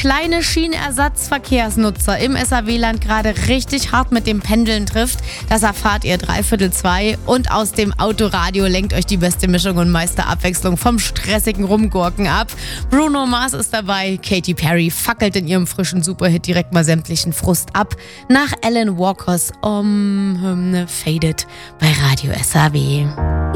kleine Schienenersatzverkehrsnutzer im SAW-Land gerade richtig hart mit dem Pendeln trifft, das erfahrt ihr 3/2 und aus dem Autoradio lenkt euch die beste Mischung und meiste Abwechslung vom stressigen Rumgurken ab. Bruno Mars ist dabei, Katy Perry fackelt in ihrem frischen Superhit direkt mal sämtlichen Frust ab. Nach Alan Walkers Hymne Faded bei Radio SAW.